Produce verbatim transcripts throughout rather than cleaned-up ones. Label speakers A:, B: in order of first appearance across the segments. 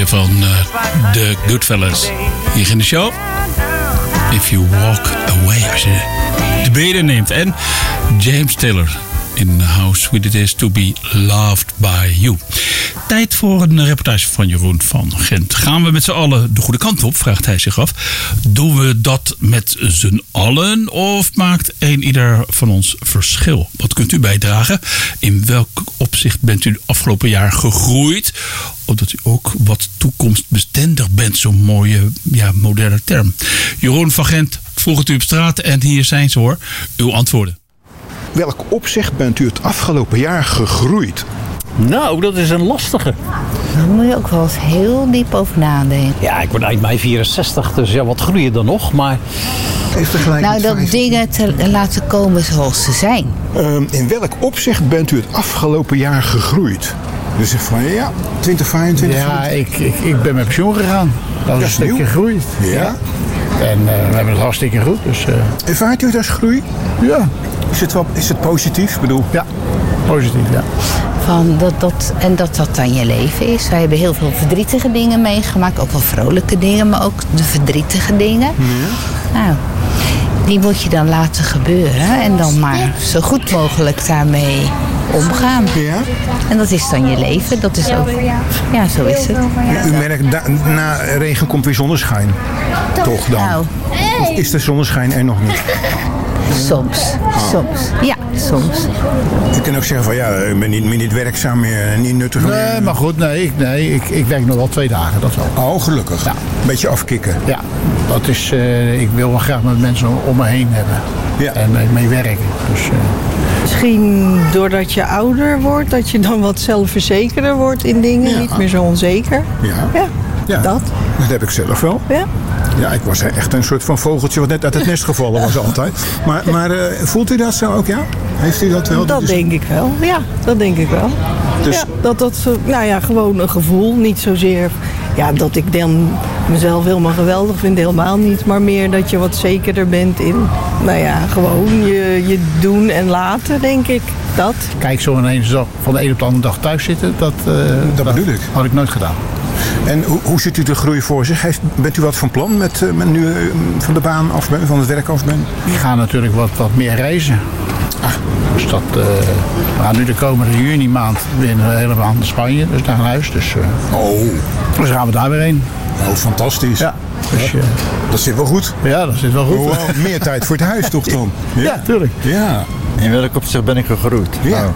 A: Van uh, The Goodfellas. Hier in de show. If You Walk Away. Als je de benen neemt. En James Taylor. In How Sweet It Is To Be Loved By You. Tijd voor een reportage van Jeroen van Gent. Gaan we met z'n allen de goede kant op, vraagt hij zich af. Doen we dat met z'n allen of maakt een ieder van ons verschil? Wat kunt u bijdragen? In welk opzicht bent u afgelopen jaar gegroeid? Omdat u ook wat toekomstbestendig bent, zo'n mooie ja, moderne term. Jeroen van Gent vroeg het u op straat en hier zijn ze hoor. Uw antwoorden.
B: Welk opzicht bent u het afgelopen jaar gegroeid?
C: Nou, dat is een lastige.
D: Daar moet je ook wel eens heel diep over nadenken.
C: Ja, ik word eind mei vierenzestig, dus ja, wat groei je dan nog? Maar...
B: Even
D: nou, dat dingen te laten komen zoals ze zijn.
B: Um, in welk opzicht bent u het afgelopen jaar gegroeid? Dus zeg van ja, twintig vijfentwintig.
E: Ja, ik, ik, ik ben met pensioen gegaan. Dat is een stukje groei.
B: Ja. ja.
E: En uh, we hebben het hartstikke goed. Dus, uh...
B: Ervaart u het als groei?
E: Ja.
B: Is het, wel, is het positief? Ik bedoel?
E: Ja, positief, ja.
D: Van dat, dat, en dat dat dan je leven is. Wij hebben heel veel verdrietige dingen meegemaakt. Ook wel vrolijke dingen, maar ook de verdrietige dingen. Ja. Nou, die moet je dan laten gebeuren. En dan maar zo goed mogelijk daarmee omgaan.
B: Ja.
D: En dat is dan je leven. Dat is ook, ja, zo is het.
B: U merkt, da, na regen komt weer zonneschijn. Toch dan?
D: Nou.
B: Of is de zonneschijn er nog niet?
D: Soms, soms. Ja, soms.
B: Je kunt ook zeggen van ja, ik ben niet, niet werkzaam meer, niet nuttig meer.
E: Nee, maar goed, nee, ik, nee ik, ik werk nog wel twee dagen, dat wel.
B: Oh, gelukkig. Ja. Een beetje afkicken.
E: Ja, dat is, uh, ik wil wel graag met mensen om me heen hebben. Ja. En uh, mee werken. Dus, uh...
F: Misschien doordat je ouder wordt, dat je dan wat zelfverzekerder wordt in dingen. Ja. Niet meer zo onzeker.
B: Ja.
F: Ja,
B: ja.
F: Dat.
B: Dat heb ik zelf wel.
F: Ja.
B: Ja, ik was echt een soort van vogeltje wat net uit het nest gevallen was altijd. Maar, maar uh, voelt u dat zo ook, ja? Heeft u dat wel?
F: Dat, dat denk ik wel, ja. Dat denk ik wel. Dus... Ja, dat dat, nou ja, gewoon een gevoel. Niet zozeer, ja, dat ik dan mezelf helemaal geweldig vind, helemaal niet. Maar meer dat je wat zekerder bent in, nou ja, gewoon je, je doen en laten, denk ik. Dat.
E: Kijk, zo ineens van de een op de andere dag thuis zitten, dat, uh,
B: dat bedoel ik.
E: Had ik nooit gedaan.
B: En hoe, hoe ziet u de groei voor zich? Heeft, bent u wat van plan met, met nu uh, van de baan af bent, van het werk af bent?
E: Ik ga natuurlijk wat, wat meer reizen. Ah. Dus dat, uh, we gaan nu de komende juni maand weer een hele maand naar Spanje, dus naar huis. Dus, uh,
B: oh.
E: dus gaan we daar weer heen.
B: Oh, fantastisch.
E: Ja. Dus, uh,
B: dat zit wel goed.
E: Ja, dat zit wel goed.
B: Oh, wow. Meer tijd voor het huis toch dan?
E: Ja, ja, tuurlijk.
B: Ja.
G: In welk opzicht ben ik gegroeid?
B: Ja.
G: Nou,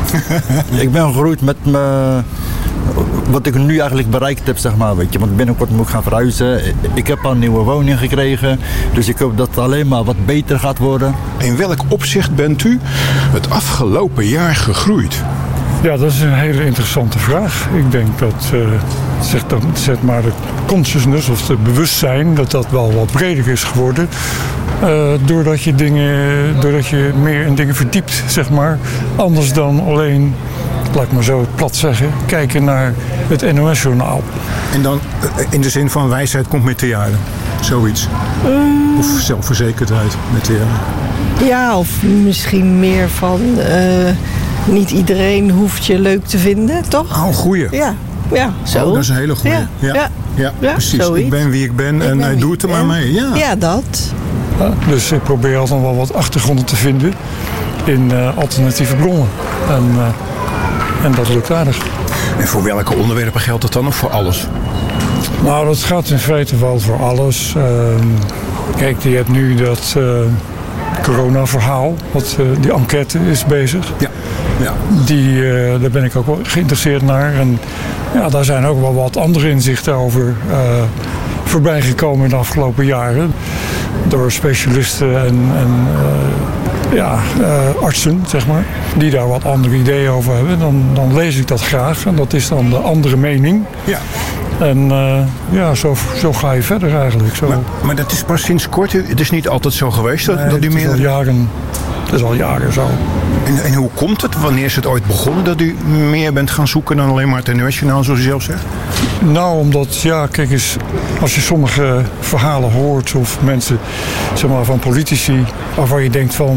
G: ik ben gegroeid met mijn... Wat ik nu eigenlijk bereikt heb, zeg maar, weet je. Want binnenkort moet ik gaan verhuizen. Ik heb al een nieuwe woning gekregen. Dus ik hoop dat het alleen maar wat beter gaat worden.
B: In welk opzicht bent u het afgelopen jaar gegroeid?
H: Ja, dat is een hele interessante vraag. Ik denk dat, uh, zeg, dat zeg maar de consciousness of het bewustzijn, dat dat wel wat breder is geworden. Uh, doordat je dingen, doordat je meer in dingen verdiept, zeg maar. Anders dan alleen, laat ik maar zo plat zeggen, kijken naar het N O S-journaal.
B: En dan in de zin van wijsheid komt met de jaren, zoiets? Um, of zelfverzekerdheid met de jaren?
F: Ja, of misschien meer van... Uh, niet iedereen hoeft je leuk te vinden, toch?
B: Oh, goeie.
F: Ja, ja zo.
B: Oh, dat is een hele goeie.
F: Ja,
B: ja. ja. ja, ja precies.
F: Zoiets.
B: Ik ben wie ik ben ik en ben doe het er maar mee. Ja,
F: ja dat.
H: Ja, dus ik probeer altijd wel wat achtergronden te vinden in uh, alternatieve bronnen. En, uh, en dat lukt aardig.
B: En voor welke onderwerpen geldt dat dan of voor alles?
H: Nou, dat gaat in feite wel voor alles. Uh, kijk, je hebt nu dat... Uh, corona-verhaal, wat, uh, die enquête is bezig.
B: Ja. Ja.
H: Die, uh, daar ben ik ook wel geïnteresseerd naar. En ja, daar zijn ook wel wat andere inzichten over uh, voorbij gekomen in de afgelopen jaren. Door specialisten en, en uh, ja, uh, artsen, zeg maar, die daar wat andere ideeën over hebben. Dan, dan lees ik dat graag en dat is dan de andere mening.
B: Ja.
H: En uh, ja, zo, zo ga je verder eigenlijk. Zo.
B: Maar, maar dat is pas sinds kort, het is niet altijd zo geweest? Dat,
H: nee,
B: dat u
H: het,
B: meer...
H: is al jaren, het is al jaren zo.
B: En, en hoe komt het? Wanneer is het ooit begonnen dat u meer bent gaan zoeken dan alleen maar het N O S-journaal, zoals u zelf zegt?
H: Nou, omdat, ja, kijk eens, als je sommige verhalen hoort of mensen, zeg maar, van politici, waarvan je denkt van,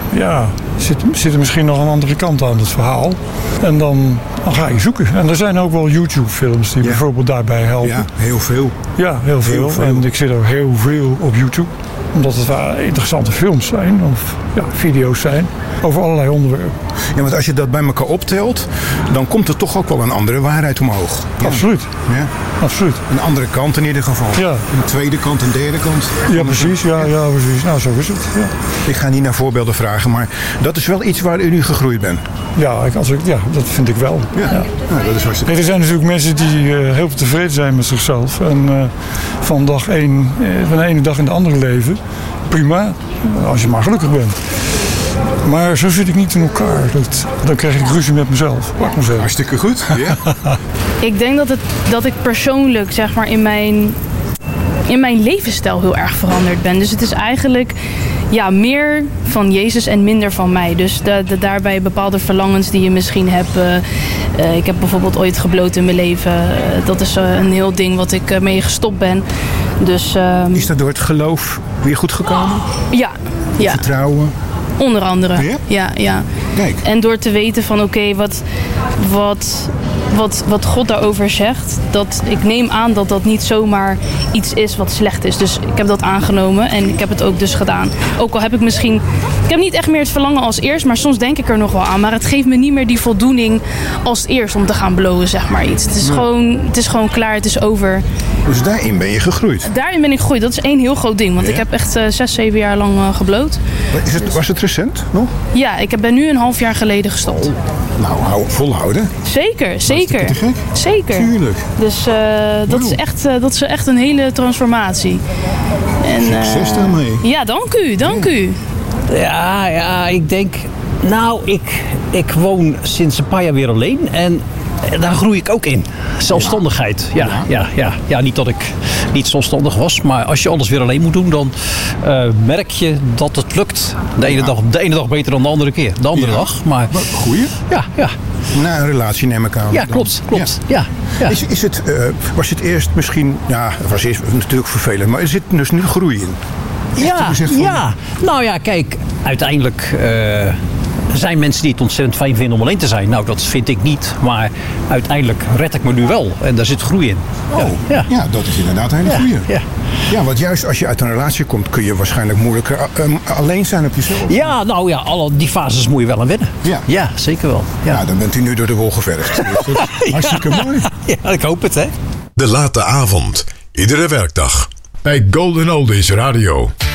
H: ja, zit, zit er misschien nog een andere kant aan het verhaal. En dan, dan ga je zoeken. En er zijn ook wel YouTube-films die ja. bijvoorbeeld daarbij helpen.
B: Ja, heel veel.
H: Ja, heel veel. heel veel. En ik zit ook heel veel op YouTube. Omdat het wel interessante films zijn, of ja, video's zijn, over allerlei onderwerpen.
B: Ja, want als je dat bij elkaar optelt, dan komt er toch ook wel een andere waarheid omhoog. Ja.
H: Absoluut.
B: Ja.
H: Absoluut.
B: Een andere kant in ieder geval.
H: Ja.
B: Een tweede kant, een derde kant.
H: Ja, precies. Ja, ja, precies. Nou, zo is het. Ja.
B: Ik ga niet naar voorbeelden vragen, maar dat is wel iets waar u nu gegroeid bent.
H: Ja, ik, als ik, ja dat vind ik wel.
B: Ja. Ja. Nou, dat is hartstikke...
H: Er zijn natuurlijk mensen die uh, heel tevreden zijn met zichzelf. En uh, van dag één, uh, van de ene dag in de andere leven. Prima, als je maar gelukkig bent. Maar zo zit ik niet in elkaar. Dat, dan krijg ik ruzie met mezelf. Laat maar zeggen.
B: Hartstikke goed. Ja.
I: Ik denk dat, het, dat ik persoonlijk zeg maar, in, mijn, in mijn levensstijl heel erg veranderd ben. Dus het is eigenlijk ja, meer van Jezus en minder van mij. Dus de, de, daarbij bepaalde verlangens die je misschien hebt. Uh, uh, ik heb bijvoorbeeld ooit gebloot in mijn leven. Uh, dat is uh, een heel ding wat ik uh, mee gestopt ben. Dus, uh,
B: is dat door het geloof weer goed gekomen?
I: Ja. ja.
B: Vertrouwen?
I: Onder andere.
B: Ja?
I: Ja, ja.
B: Kijk.
I: En door te weten van oké, okay, wat, wat, wat, wat God daarover zegt. Dat, ik neem aan dat dat niet zomaar iets is wat slecht is. Dus ik heb dat aangenomen en ik heb het ook dus gedaan. Ook al heb ik misschien... Ik heb niet echt meer het verlangen als eerst, maar soms denk ik er nog wel aan. Maar het geeft me niet meer die voldoening als eerst om te gaan blowen, zeg maar iets. Het is, nee. gewoon, het is gewoon klaar, het is over.
B: Dus daarin ben je gegroeid?
I: Daarin ben ik gegroeid. Dat is één heel groot ding. Want ja? ik heb echt uh, zes, zeven jaar lang uh, gebloot.
B: Is het, was het recent nog?
I: Ja, ik ben nu een half jaar geleden gestopt.
B: Oh. Nou, hou volhouden.
I: Zeker, zeker.
B: Te gek?
I: Zeker.
B: Tuurlijk.
I: Dus uh, dat, is echt, uh, dat is echt een hele transformatie.
B: En, succes uh, daarmee.
I: Ja, dank u, dank ja. u.
C: Ja, ja, ik denk... Nou, ik, ik woon sinds een paar jaar weer alleen en daar groei ik ook in. Zelfstandigheid. Ja, ja, ja, ja. ja niet dat ik niet zelfstandig was, maar als je alles weer alleen moet doen, dan uh, merk je dat het lukt. De ene, ja. dag, de ene dag beter dan de andere keer. De andere ja. dag, maar...
B: Goeie?
C: Ja, ja.
B: Na een relatie neem ik aan.
C: Ja, klopt, klopt. Ja. Ja, ja.
B: Is, is het, uh, was het eerst misschien... Ja, het was eerst natuurlijk vervelend, maar er zit dus nu groei in.
C: Ja, van... ja, nou ja, kijk, uiteindelijk uh, zijn mensen die het ontzettend fijn vinden om alleen te zijn. Nou, dat vind ik niet, maar uiteindelijk red ik me nu wel en daar zit groei in.
B: Oh, ja, ja. ja dat is inderdaad een hele
C: ja,
B: goeie.
C: Ja.
B: ja, want juist als je uit een relatie komt, kun je waarschijnlijk moeilijker uh, alleen zijn op jezelf.
C: Ja, nou ja, alle die fases moet je wel aan wennen. Ja, ja zeker wel. Ja.
B: Nou, dan bent u nu door de wol geverfd. Dus dat is hartstikke
C: ja.
B: mooi.
C: Ja, ik hoop het, hè.
J: De late avond, iedere werkdag. Bij Golden Oldies Radio.